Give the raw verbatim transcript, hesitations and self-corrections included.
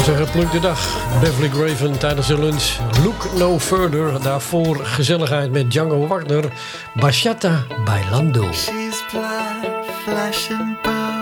een geplukte dag. Beverly Graven tijdens de lunch. Look No Further. Daarvoor gezelligheid met Django Wagner. Bachata Bailando. She's black, flesh and bone.